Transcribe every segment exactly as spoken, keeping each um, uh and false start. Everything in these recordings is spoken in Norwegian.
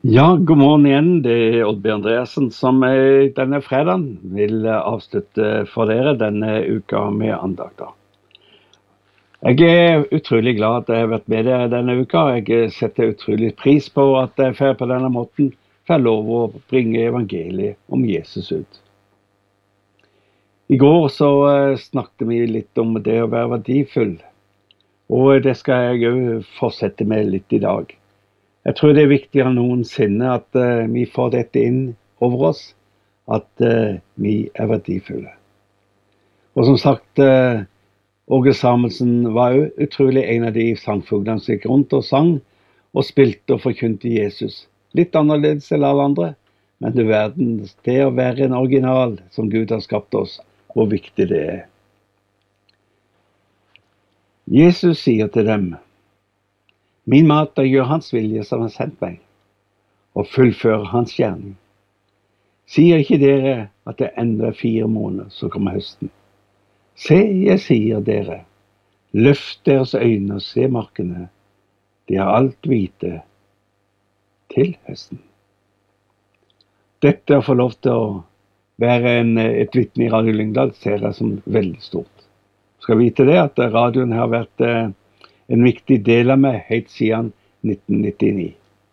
Ja, god morgen igjen. Det er Oddbjørn Andreasen som eh, denne fredagen vil eh, avslutte for dere denne uka med andakter. Jeg er utrolig glad at jeg har vært med dere denne uka. Jeg setter utrolig pris på at jeg får på denne måten får lov å bringe evangeliet om Jesus ut. I går så eh, snakket vi litt om det å være verdifull, og det skal jeg jo fortsette med litt i dag. Jeg tror det er viktigere enn noensinne at uh, vi får dette inn over oss, at uh, vi er verdifulle. Og som sagt, uh, Åge Samuelsen var jo utrolig en av de sangfuglene som gikk rundt og sang, og spilte og forkynte Jesus. Litt annerledes enn alle andre, men det, verden, det å være en original som Gud har skapt oss, hvor viktig det er. Jesus sier til dem: min mat er å gjøre hans vilje som har sendt meg, og fullføre hans gjerning. Sier ikke dere at det enda er fire måneder, så kommer høsten? Se, jeg sier dere, løft deres øyne og se markene, de er alt hvite til høsten. Dette å få lov til å være en, et vitne i Radio Lyngdal ser jeg som veldig stort. Skal vite det at radioen har vært en viktig del av meg helt siden nitten nittini.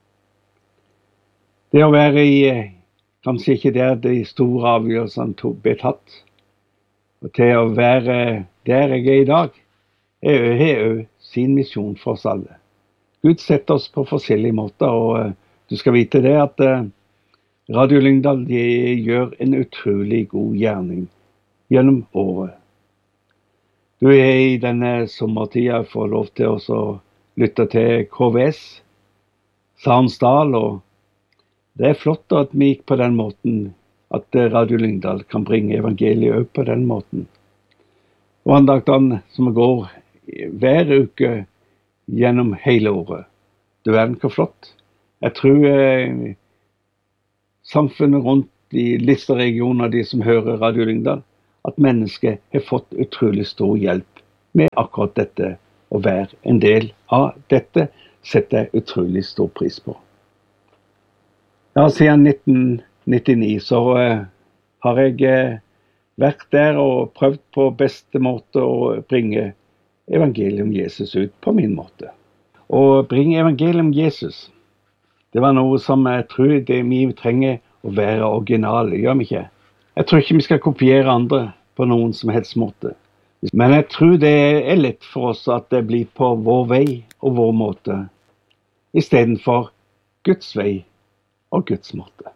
Det å være i, kanskje ikke der de store avgjørelsene ble tatt, og til å være der jeg er i dag, er jo sin misjon for oss alle. Gud setter oss på forskjellige måter, og du skal vite det at Radio Lyngdal gjør en utrolig god gjerning gjennom året. Du er i denne sommertida får lov til å lytte til K V S, Sarnsdal, og det er flott at vi gikk på den måten, at Radio Lyngdal kan bringe evangeliet opp på den måten. Og andaktene som går hver uke gjennom hele året. Du verden hvor flott. Jeg tror eh, samfunnet rundt i Lister-regionen, de som hører Radio Lyngdal, at mennesket har fått utrolig stor hjelp med akkurat dette. Å være en del av dette setter jeg utrolig stor pris på. Ja, siden nitten nittini så uh, har jeg uh, vært der og prøvd på beste måte å bringe evangeliet om Jesus ut på min måte. Å bringe evangeliet om Jesus, det var noe som jeg tror det vi trenger å være originale, gjør vi ikke? Jeg tror ikke vi skal kopiere andre på noen som helst måte. Men jeg tror det er lett for oss at det blir på vår vei og vår måte, i stedet for Guds vei og Guds måte.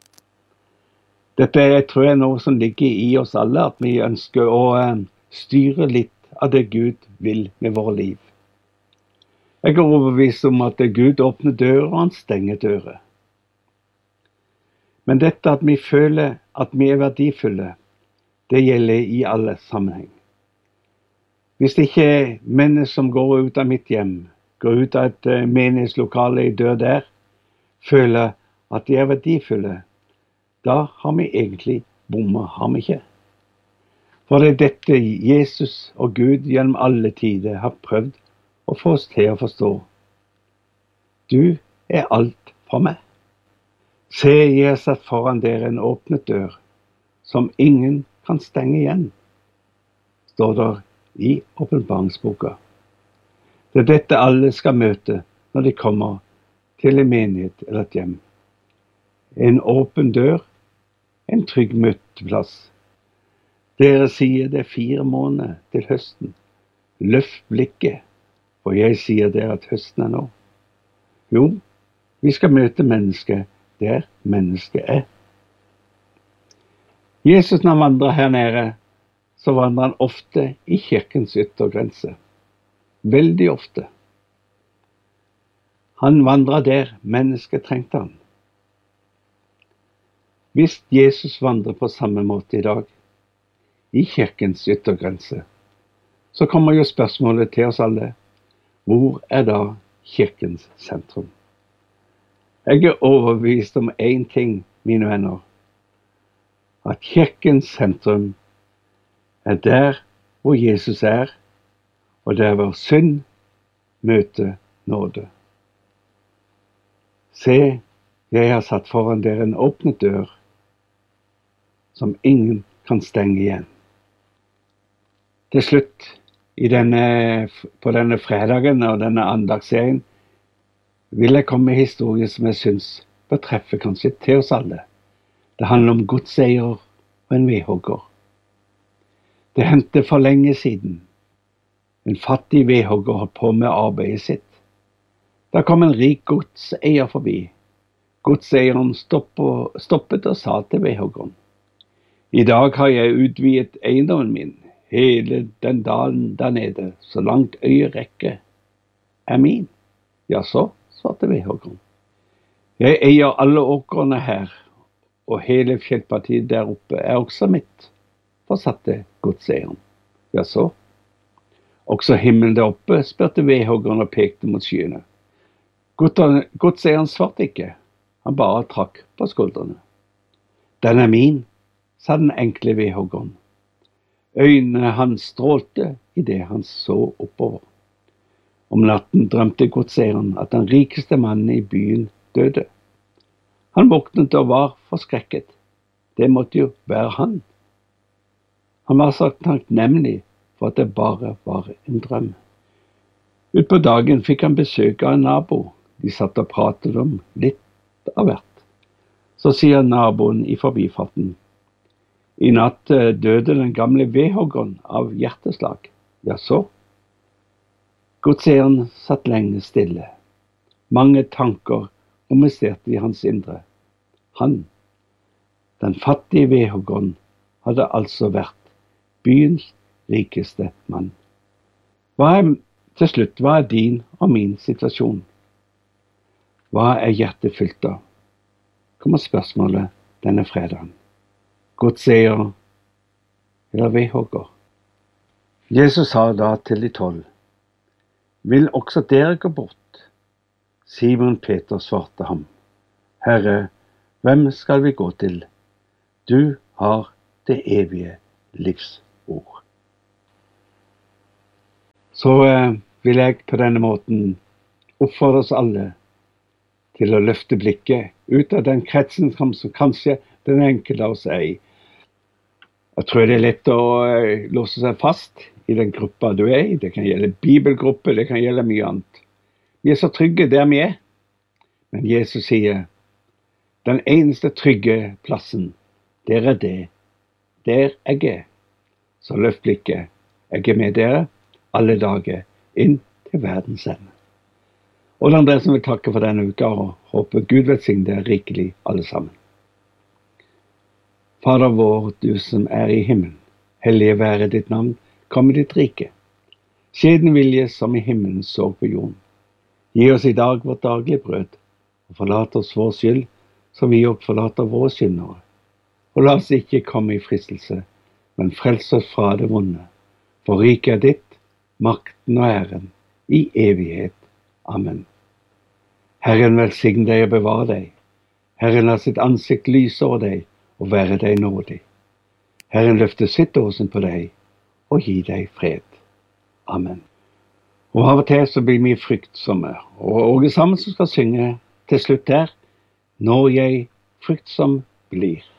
Dette jeg tror jeg er noe som ligger i oss alle, at vi ønsker å styre litt av det Gud vil med våre liv. Jeg er overbevist om at Gud åpner dører og han stenger dører. Men dette at vi føler at vi er verdifulle, det gjelder i alle sammenheng. Hvis ikke mennesker som går ut av mitt hjem, går ut av et menighetslokale i dør der, føler at de er verdifulle, da har vi egentlig bommet, har vi ikke? For det er dette Jesus og Gud gjennom alle tider har prøvd å få oss til å forstå. Du er alt for meg. Se, jeg har satt foran dere en åpnet dør, som ingen kan stenge igjen, står der i åpenbaringsboka. Det er dette alle skal møte når de kommer til en menighet eller et hjem. En åpen dør, en trygg møteplass. Dere sier det er fire måneder til høsten. Løft blikket, for jeg sier dere at høsten er nå. Jo, vi skal møte mennesket der mennesket er. Jesus, når han vandrer her nede, så vandrer han ofte i kirkens yttergrense. Veldig ofte. Han vandrer der mennesket trengte han. Hvis Jesus vandrer på samme måte i dag, i kirkens yttergrense, så kommer jo spørsmålet til oss alle: hvor er da kirkens sentrum? Jeg er overbevist om én ting, mine venner, at kirkens sentrum er der hvor Jesus er, og der hvor synd møter nåde. Se, Jeg har satt foran dere en åpnet dør, som ingen kan stenge igjen. Til slutt, i denne, på denne fredagen og denne andagsserien, vil jeg komme med historier som jeg synes bør treffe kanskje til oss alle. Det handler om godseier og en vedhogger. Det hendte for lenge siden. En fattig vedhogger holdt på med arbeidet sitt. Da kom en rik godseier forbi. Godseieren stoppet og sa til vedhoggeren: I dag har jeg utvidet eiendommen min, hele den dalen der nede, så langt øyet rekker, er min. Ja så, svarte vedhoggeren. Jeg eier alle åkrene her, og hele fjellpartiet der oppe er også mitt, fortsatte godseieren. Ja så. Også himmelen der oppe, spurte vedhoggeren og pekte mot skyene. Godseieren svarte ikke, han bare trakk på skuldrene. Den er min, sa den enkle vedhoggeren. Øynene hans strålte i det han så oppover. Om natten drømte godseieren at den rikeste mannen i byen døde. Han våknet og var forskrekket. Det måtte jo være han. Han var så takknemlig for at det bare var en drøm. Utpå dagen fikk han besøk av en nabo. De satt og pratet om litt av hvert. Så sier naboen i forbifarten: I natt døde den gamle vedhoggeren av hjerteslag. Ja så. Godseieren satt lenge stille. Mange tanker romsterte i hans indre. Han, den fattige vedhoggeren, hadde altså vært byens rikeste mann. Hva er, til slutt, hva er din og min situasjon? Hva er hjertet fylt av? Kommer spørsmålet denne fredagen. Godseier eller vedhogger? Jesus sa da til de tolv: Vil også dere gå bort? Simon Peter svarte ham: Herre, hvem skal vi gå til? Du har det evige livsord. Så eh, vil jeg på denne måten oppfordre oss alle til å løfte blikket ut av den kretsen som kanskje den enkelte av oss er i. Jeg tror det er lett å eh, låse seg fast i den gruppa du er i. Det kan gjelde bibelgruppe, det kan gjelde mye annet. Vi er så trygge der vi er. Men Jesus sier, den eneste trygge plassen, det er det. Der jeg er. Så løft blikket. Jeg er med dere alle dager inn til verdens ende. Og det er André som vil takke for denne uka, og håper Gud velsigne dere rikelig alle sammen. Fader vår, du som er i himmelen, hellige være ditt navn, kom i ditt rike. Skje din vilje som i himmelen så på jorden. Gi oss i dag vårt daglige brød, og forlat oss vår skyld, som vi også forlater våre syndere. Og la oss ikke komme i fristelse, men frels oss fra det vonde. For riket er ditt, makten og æren, i evighet. Amen. Herren velsigne deg og bevare deg. Herren la sitt ansikt lyse over deg og være deg nådig. Herren løfte sitt åsyn på deg og gi deg fred. Amen. Og av og til så blir vi fryktsomme, og Åge sammen som skal synge til slutt her, når jeg fryktsom blir.